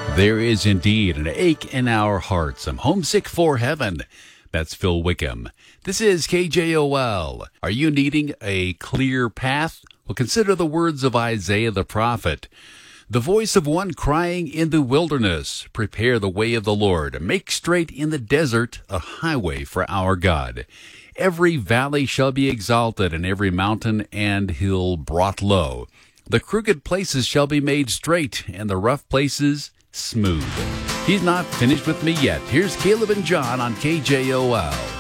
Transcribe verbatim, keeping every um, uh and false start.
There is indeed an ache in our hearts. I'm homesick for heaven. That's Phil Wickham. This is K J O L. Are you needing a clear path? Well, consider the words of Isaiah the prophet. The voice of one crying in the wilderness, prepare the way of the Lord, make straight in the desert a highway for our God. Every valley shall be exalted, and every mountain and hill brought low. The crooked places shall be made straight, and the rough places smooth. He's not finished with me yet. Here's Caleb and John on K J O L.